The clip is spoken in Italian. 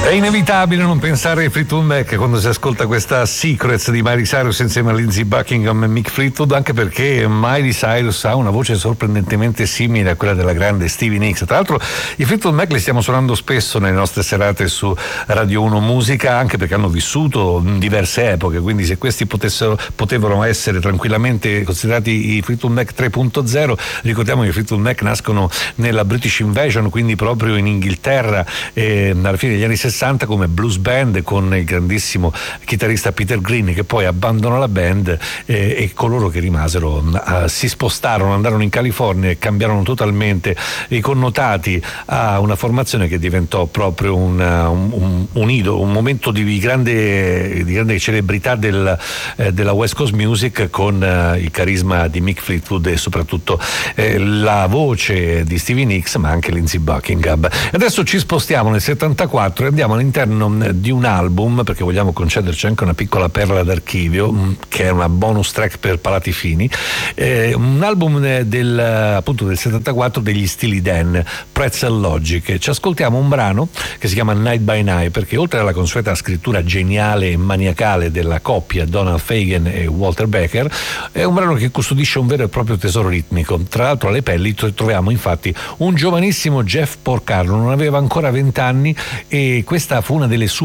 È inevitabile non pensare ai Fleetwood Mac quando si ascolta questa Secrets di Miley Cyrus insieme a Lindsey Buckingham e Mick Fleetwood, anche perché Miley Cyrus ha una voce sorprendentemente simile a quella della grande Stevie Nicks. Tra l'altro i Fleetwood Mac li stiamo suonando spesso nelle nostre serate su Radio 1 Musica, anche perché hanno vissuto in diverse epoche, quindi se questi potevano essere tranquillamente considerati i Fleetwood Mac 3.0, ricordiamo che i Fleetwood Mac nascono nella British Invasion, quindi proprio in Inghilterra, alla fine degli anni 60 come blues band, con il grandissimo chitarrista Peter Green, che poi abbandonò la band, e coloro che rimasero si spostarono, andarono in California e cambiarono totalmente i connotati a una formazione che diventò proprio un idolo, un momento di grande celebrità della West Coast Music, con il carisma di Mick Fleetwood e soprattutto la voce di Stevie Nicks, ma anche Lindsey Buckingham. Adesso ci spostiamo nel 74 e andiamo all'interno di un album, perché vogliamo concederci anche una piccola perla d'archivio che è una bonus track per palati fini, un album appunto del 74 degli Steely Dan, Pretzel Logic. Ci ascoltiamo un brano che si chiama Night by Night, perché oltre alla consueta scrittura geniale e maniacale della coppia Donald Fagen e Walter Becker, è un brano che custodisce un vero e proprio tesoro ritmico. Tra l'altro alle pelli troviamo infatti un giovanissimo Jeff Porcaro, non aveva ancora 20 anni, e questa fu una delle sue